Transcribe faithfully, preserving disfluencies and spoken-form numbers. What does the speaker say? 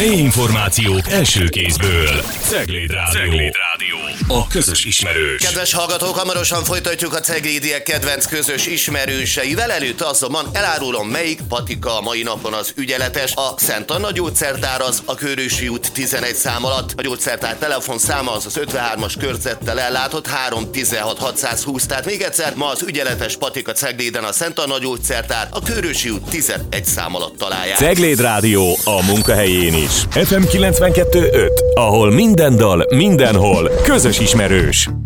Helyi információk első kézből. Cegléd Rádió. Cegléd Rádió. A közös ismerős. Kedves hallgatók, hamarosan folytatjuk a ceglédiek kedvenc közös ismerőseivel. Előtt azonban elárulom, melyik patika a mai napon az ügyeletes. A Szent Anna gyógyszertár az a Körösi út tizenegy szám alatt. A gyógyszertár telefonszáma az az ötvenhármas körzettel ellátott három tizenhat hatszázhúsz. Tehát még egyszer, ma az ügyeletes patika Cegléden a Szent Anna gyógyszertár a Körösi út tizenegy szám alatt találják. Cegléd Rádió a munkahelyén is. ef em kilencvenkettő öt, ahol minden dal, mindenhol közös ismerős.